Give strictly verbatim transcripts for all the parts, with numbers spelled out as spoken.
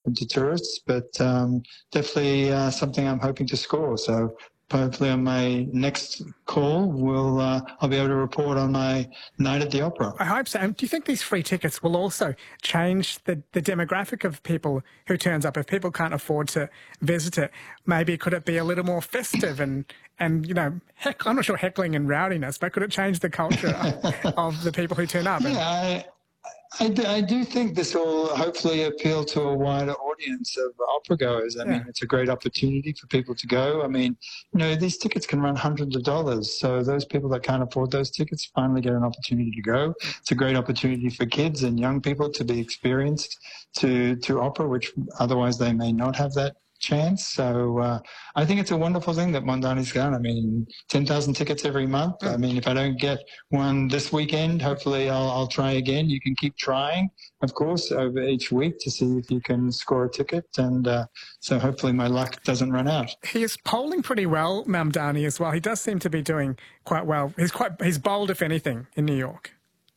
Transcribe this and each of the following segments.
open to tourists, but um, definitely uh, something I'm hoping to score. So hopefully on my next call, we'll, uh, I'll be able to report on my night at the opera. I hope so. And do you think these free tickets will also change the, the demographic of people who turns up? If people can't afford to visit it, maybe could it be a little more festive and, and you know, heck, I'm not sure heckling and rowdiness, but could it change the culture of, of the people who turn up? Yeah, I, I do, I do think this will hopefully appeal to a wider audience of opera goers. I Yeah. mean, it's a great opportunity for people to go. I mean, you know, these tickets can run hundreds of dollars. So those people that can't afford those tickets finally get an opportunity to go. It's a great opportunity for kids and young people to be experienced to, to opera, which otherwise they may not have that chance. So uh, I think it's a wonderful thing that Mondani's done. I mean, ten thousand tickets every month. I mean, if I don't get one this weekend, hopefully I'll, I'll try again. You can keep trying, of course, over each week to see if you can score a ticket. And uh, so hopefully my luck doesn't run out. He is polling pretty well, Mamdani, as well. He does seem to be doing quite well. He's quite he's bold, if anything, in New York.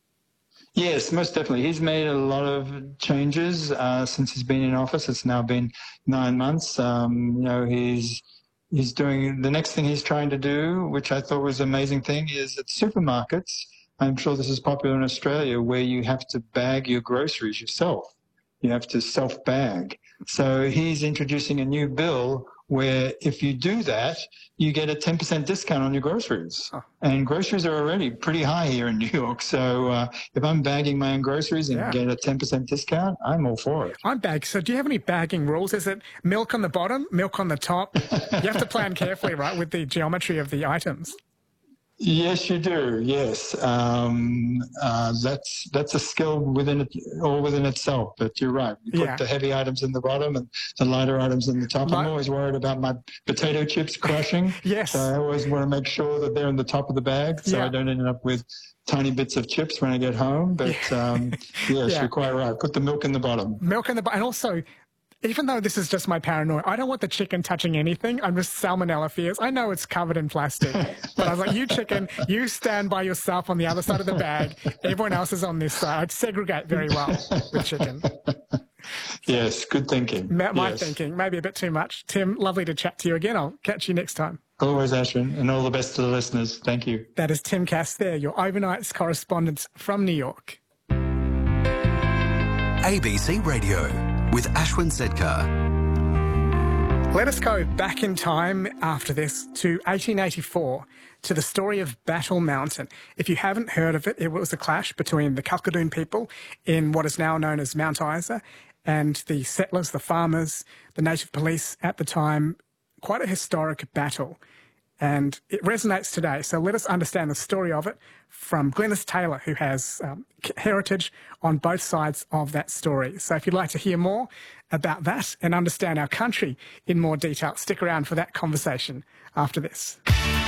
Yes, most definitely. He's made a lot of changes uh, since he's been in office. It's now been nine months. Um, you know, he's he's doing the next thing he's trying to do, which I thought was an amazing thing, is at supermarkets. I'm sure this is popular in Australia, where you have to bag your groceries yourself. You have to self-bag. So he's introducing a new bill where if you do that, you get a ten percent discount on your groceries. Oh. And groceries are already pretty high here in New York. So uh, if I'm bagging my own groceries and yeah. get a ten percent discount, I'm all for it. I'm bagged. So do you have any bagging rules? Is it milk on the bottom, milk on the top? You have to plan carefully, right, with the geometry of the items. Yes, you do. Yes, um, uh, that's that's a skill within it, all within itself. But you're right. You put yeah. the heavy items in the bottom and the lighter items in the top. Light. I'm always worried about my potato chips crushing. Yes. So I always want to make sure that they're in the top of the bag, so yeah. I don't end up with tiny bits of chips when I get home. But yeah. um, yes, yeah. you're quite right. Put the milk in the bottom. Milk in the bottom, and also, even though this is just my paranoia, I don't want the chicken touching anything. I'm just salmonella fears. I know it's covered in plastic, but I was like, you chicken, you stand by yourself on the other side of the bag. Everyone else is on this side. I'd segregate very well with chicken. Yes, good thinking. My, my yes. thinking, maybe a bit too much. Tim, lovely to chat to you again. I'll catch you next time. Always, Ashwin, and all the best to the listeners. Thank you. That is Tim Cass there, your overnights correspondent from New York. A B C Radio with Ashwin Sedkar. Let us go back in time after this to eighteen eighty-four, to the story of Battle Mountain. If you haven't heard of it, it was a clash between the Kalkadoon people in what is now known as Mount Isa and the settlers, the farmers, the native police at the time. Quite a historic battle. And it resonates today. So let us understand the story of it from Glenys Taylor, who has um, heritage on both sides of that story. So if you'd like to hear more about that and understand our country in more detail, stick around for that conversation after this.